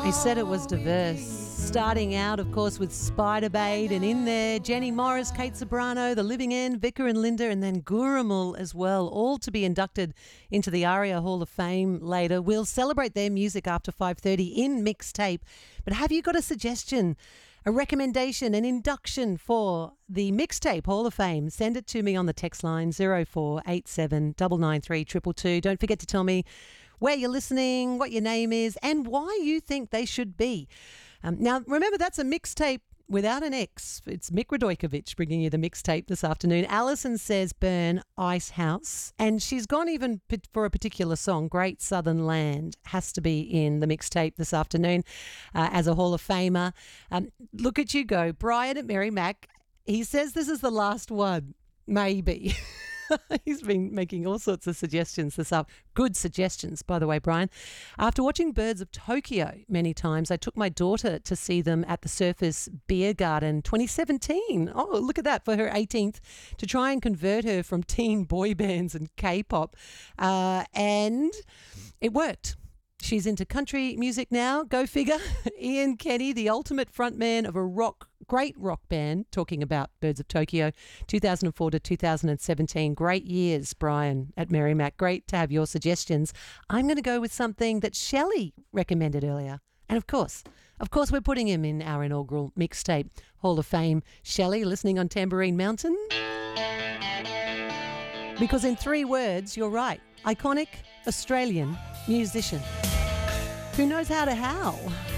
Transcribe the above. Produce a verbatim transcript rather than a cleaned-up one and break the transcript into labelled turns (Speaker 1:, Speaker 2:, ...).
Speaker 1: They said it was diverse. Starting out, of course, with Spiderbait, and in there, Jenny Morris, Kate Sobrano, The Living End, Vicar and Linda, and then Gurumul as well, all to be inducted into the ARIA Hall of Fame later. We'll celebrate their music after five thirty in Mixtape. But have you got a suggestion, a recommendation, an induction for the Mixtape Hall of Fame? Send it to me on the text line zero four eight seven nine nine three two two two. Don't forget to tell me where you're listening, what your name is, and why you think they should be. Um, now, remember, that's a mixtape without an X. It's Mick Radojkovic bringing you the mixtape this afternoon. Alison says Burn Ice House, and she's gone even for a particular song, Great Southern Land, has to be in the mixtape this afternoon uh, as a Hall of Famer. Um, look at you go. Brian at Mary Mac, he says this is the last one, maybe. He's been making all sorts of suggestions this up. Good suggestions, by the way, Brian. After watching Birds of Tokyo many times, I took my daughter to see them at the Surface Beer Garden twenty seventeen. Oh, look at that, for her eighteenth, to try and convert her from teen boy bands and K-pop. Uh, and it worked. She's into country music now. Go figure. Ian Kenny, the ultimate frontman of a rock, great rock band, talking about Birds of Tokyo, two thousand four to two thousand seventeen. Great years, Brian at Merrimack. Great to have your suggestions. I'm going to go with something that Shelley recommended earlier. And of course, of course, we're putting him in our inaugural Mixtape Hall of Fame. Shelley, listening on Tambourine Mountain. Because in three words, you're right. Iconic Australian musician who knows how to howl.